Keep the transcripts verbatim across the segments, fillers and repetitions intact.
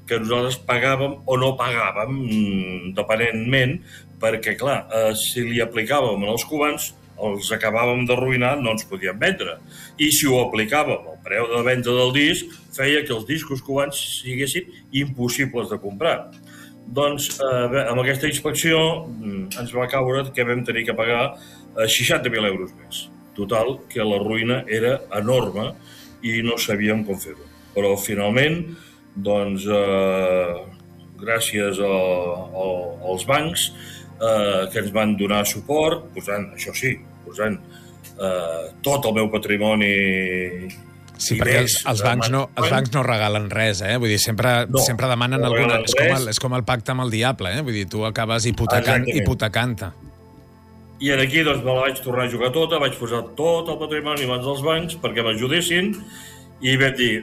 que nosaltres pagàvem o no pagàvem, dependentment, perquè, clar, eh, si li aplicàvem als cubans, els acabàvem d'arruïnar, no ens podíem vendre. I si ho aplicàvem al preu de venda del disc, feia que els discos cubans siguessin impossibles de comprar. Doncs, eh, amb aquesta inspecció ens va caure que vam tenir que pagar eh, seixanta mil euros més. Total, que la ruïna era enorme i no sabíem com fer-ho. Però, finalment, doncs, eh, gràcies a, a, als bancs, eh, que ens van donar suport, posant, això sí, posant eh, tot el meu patrimoni. Sí, perquè els, els, bancs no, els bancs no regalen res, eh? Vull dir, sempre, no, sempre demanen no alguna... És com, el, és com el pacte amb el diable, eh? Vull dir, tu acabes hipotecant, hipotecant-te. I aquí doncs, me la vaig tornar a jugar tota, vaig posar tot el patrimoni abans dels bancs perquè m'ajudessin i vam dir,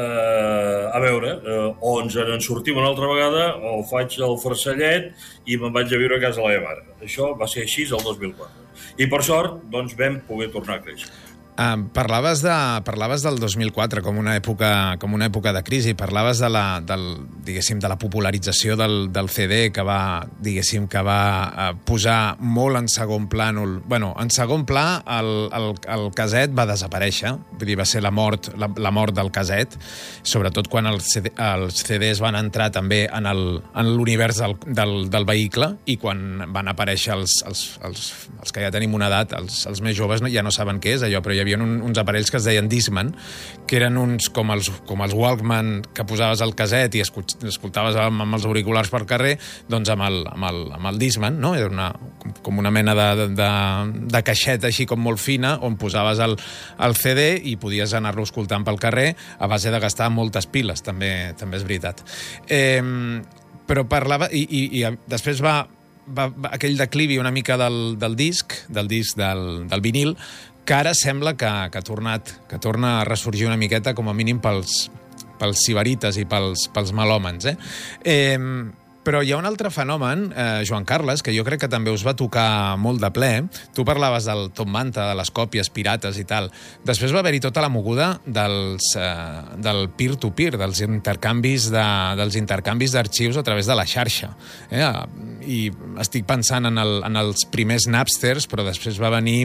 eh, a veure, eh, o ens en sortim una altra vegada o faig el farcellet i me'n vaig a viure a casa la meva mare. Això va ser així el dos mil quatre. I per sort, doncs, vam poder tornar a créixer. Uh, parlaves, de, parlaves del dos mil quatre com una època, com una època de crisi, parlaves de la, del, diguéssim, de la popularització del, del C D que va, diguéssim, que va uh, posar molt en segon pla, bueno, en segon pla el, el, el caset va desaparèixer, vull dir, va ser la mort, la, la mort del caset, sobretot quan els, C D, els C Ds van entrar també en l'univers del, del, del vehicle i quan van aparèixer els, els, els, els que ja tenim una edat, els, els més joves ja no saben què és allò, però hi havia un, uns aparells que es deien Discman, que eren uns com els, com els Walkman que posaves al caset i escoltaves amb, amb els auriculars per carrer, doncs amb el, amb el, amb el Discman, no? Era una, com una mena de, de, de caixeta així com molt fina on posaves el, el C D i podies anar-lo escoltant pel carrer a base de gastar moltes piles, també, també és veritat. Eh, però parlava... I, i, i després va, va, va aquell declivi una mica del, del disc, del disc del, del vinil, que ara sembla que, que, ha tornat, que torna a ressorgir una miqueta, com a mínim pels, pels sibarites i pels, pels malòmens. Eh? Eh, però hi ha un altre fenomen, eh, Joan Carles, que jo crec que també us va tocar molt de ple. Tu parlaves del Top Manta, de les còpies pirates i tal. Després va haver-hi tota la moguda dels, eh, del peer-to-peer, dels intercanvis de, dels intercanvis d'arxius a través de la xarxa. Eh? I estic pensant en, el, en els primers Napsters, però després va venir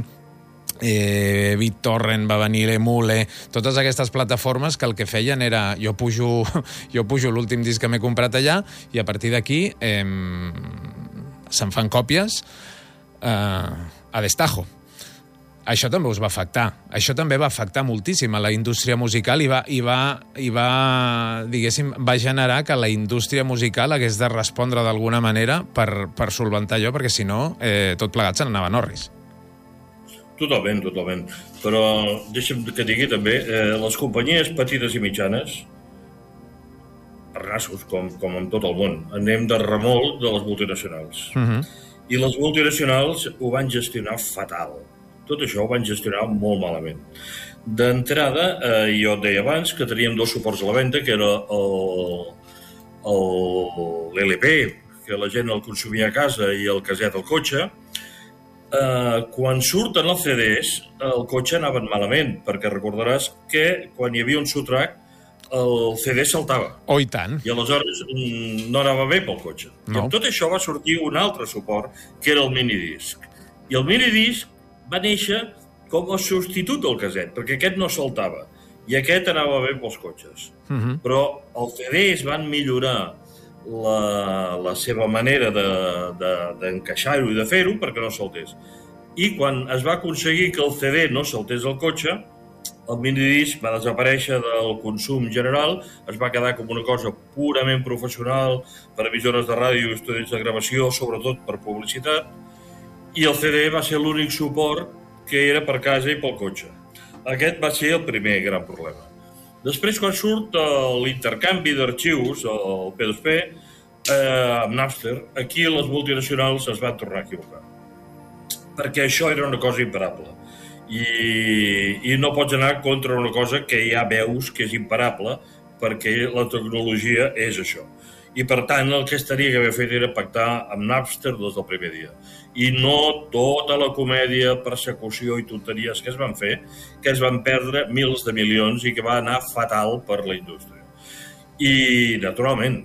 Eh, BitTorrent, va venir Emule, totes aquestes plataformes que el que feien era jo pujo, jo pujo l'últim disc que m'he comprat allà i a partir d'aquí eh, se'n fan còpies eh, a destajo. Això també us va afectar. Això també va afectar moltíssim a la indústria musical i va, i va, i va, diguéssim, va generar que la indústria musical hagués de respondre d'alguna manera per, per solventar allò, perquè si no eh, tot plegat se n'anava a Norris. Totalment, totalment. Però deixa'm que digui també, eh, les companyies petites i mitjanes, per nassos, com, com en tot el món, anem de remolc de les multinacionals. Uh-huh. I les multinacionals ho van gestionar fatal. Tot això ho van gestionar molt malament. D'entrada, eh, jo et deia abans que teníem dos suports a la venda, que era l'L P, que la gent el consumia a casa, i el caset al cotxe. Uh, quan surten els C Ds, el cotxe anaven malament, perquè recordaràs que quan hi havia un sotrac, el C D saltava. Oh, i tant. I aleshores mm, no anava bé pel cotxe. No. I amb tot això va sortir un altre suport, que era el minidisc. I el minidisc va néixer com a substitut del caset, perquè aquest no saltava. I aquest anava bé pels cotxes. Uh-huh. Però els C Ds van millorar La, la seva manera d'encaixar-ho de, de, i de fer-ho perquè no saltés. I quan es va aconseguir que el C D no saltés al cotxe, el minidisc va desaparèixer del consum general, es va quedar com una cosa purament professional per emissores de ràdio i estudis de gravació, sobretot per publicitat, i el C D va ser l'únic suport que era per casa i pel cotxe. Aquest va ser el primer gran problema. Després, quan surt l'intercanvi d'arxius, el P dos P, eh, amb Napster, aquí les multinacionals es van tornar a equivocar. Perquè això era una cosa imparable. I, i no pots anar contra una cosa que ja veus que és imparable, perquè la tecnologia és això. I, per tant, el que es tenia que haver fet era pactar amb Napster des del primer dia. I no tota la comèdia, persecució i tonteries que es van fer, que es van perdre mils de milions i que va anar fatal per la indústria. I, naturalment,